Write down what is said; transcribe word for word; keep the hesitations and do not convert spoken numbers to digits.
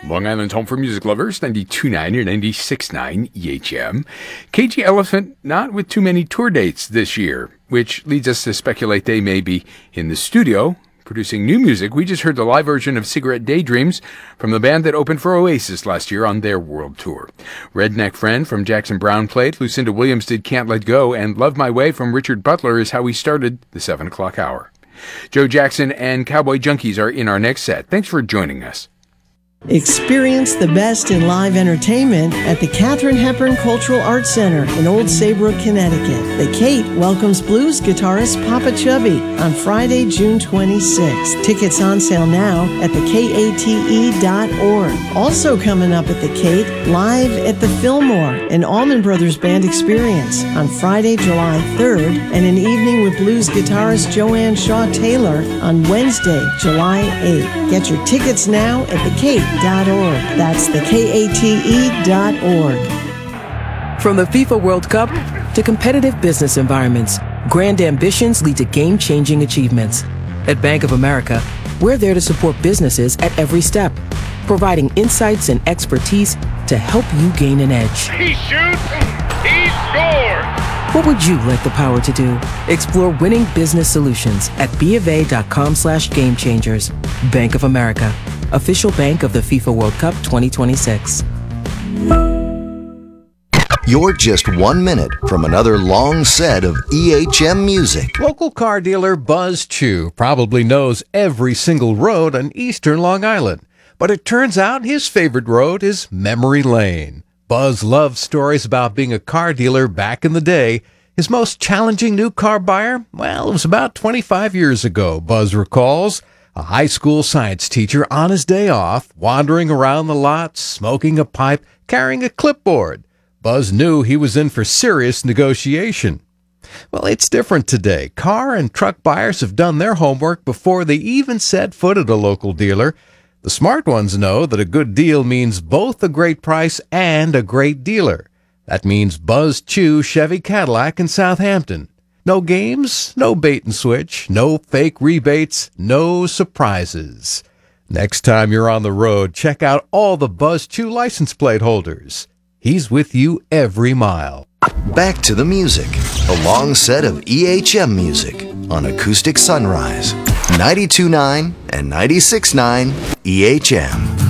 Long Island's home for music lovers, ninety-two point nine or ninety-six point nine E H M. K G Elephant not with too many tour dates this year, which leads us to speculate they may be in the studio producing new music. We just heard the live version of Cigarette Daydreams from the band that opened for Oasis last year on their world tour. Redneck Friend from Jackson Browne played, Lucinda Williams did Can't Let Go, and Love My Way from Richard Butler is how we started the seven o'clock hour. Joe Jackson and Cowboy Junkies are in our next set. Thanks for joining us. Experience the best in live entertainment at the Katharine Hepburn Cultural Arts Center in Old Saybrook, Connecticut. The Kate welcomes blues guitarist Papa Chubby on Friday, June twenty-sixth. Tickets on sale now at the kate dot org. Also coming up at the Kate, live at the Fillmore, an Allman Brothers Band experience on Friday, July third, and an evening with blues guitarist Joanne Shaw Taylor on Wednesday, July eighth. Get your tickets now at the Kate dot org. That's the kate dot org. From the FIFA World Cup to competitive business environments, grand ambitions lead to game-changing achievements. At Bank of America, we're there to support businesses at every step, providing insights and expertise to help you gain an edge. He shoots, he scores! What would you like the power to do? Explore winning business solutions at bofa.com slash game changers. Bank of America, official bank of the FIFA World Cup twenty twenty-six. You're just one minute from another long set of E H M music. Local car dealer Buzz Chew probably knows every single road on eastern Long Island, but it turns out his favorite road is Memory Lane. Buzz loves stories about being a car dealer back in the day. His most challenging new car buyer? Well, it was about twenty-five years ago, Buzz recalls. A high school science teacher on his day off, wandering around the lot, smoking a pipe, carrying a clipboard. Buzz knew he was in for serious negotiation. Well, it's different today. Car and truck buyers have done their homework before they even set foot at a local dealer. The smart ones know that a good deal means both a great price and a great dealer. That means Buzz Chew Chevy Cadillac in Southampton. No games, no bait and switch, no fake rebates, no surprises. Next time you're on the road, check out all the Buzz Chew license plate holders. He's with you every mile. Back to the music. A long set of E H M music on Acoustic Sunrise. ninety-two point nine and ninety-six point nine E H M.